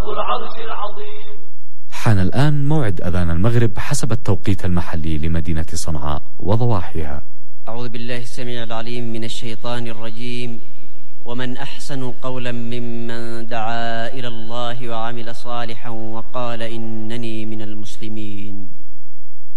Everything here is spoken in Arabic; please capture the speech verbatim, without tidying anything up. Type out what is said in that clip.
العرش العظيم. حان الآن موعد أذان المغرب حسب التوقيت المحلي لمدينة صنعاء وضواحيها. أعوذ بالله السميع العليم من الشيطان الرجيم. ومن أحسن قولا ممن دعا إلى الله وعمل صالحا وقال إنني من المسلمين.